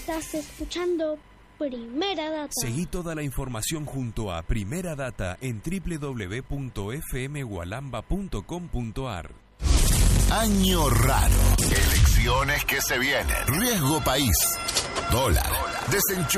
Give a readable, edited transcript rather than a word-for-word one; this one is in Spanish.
Estás escuchando Primera Data. Seguí toda la información junto a Primera Data en www.fmgualamba.com.ar. Año raro. Elecciones que se vienen. Riesgo país. Dólar. Desenchufe.